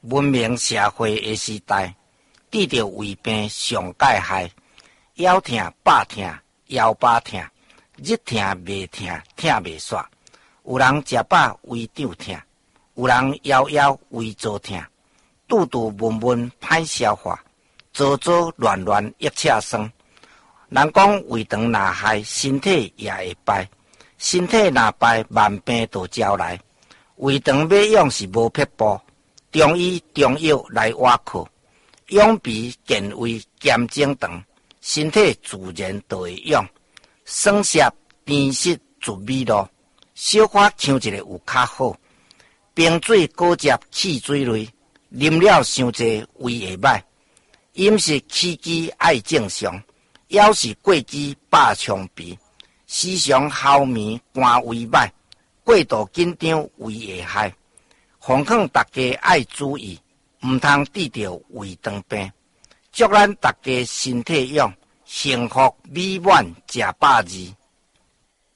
文明社会的时代，治着胃病上界害，腰痛、背痛、腰巴痛，日痛、袂痛、痛袂煞。有人食饱胃胀痛，有人枵胃做痛，肚肚闷闷歹消化，糟糟乱乱腋赤酸。人讲胃肠若害，身体也会败。身体若败，万病就招来。胃肠要养是无撇步，中医中药来挖靠，养脾健胃兼精肠，身体自然就会养。酸涩甜食助味路，小可呛一个有较好。冰水果汁汽水类，啉了伤济胃会歹。饮食起居爱正常。要是过饥饱冲鼻，时常哮眠肝胃歹，过度紧张胃会害。奉劝大家爱注意，唔通治着胃肠病。祝咱大家身体勇，幸福美满，食饱二。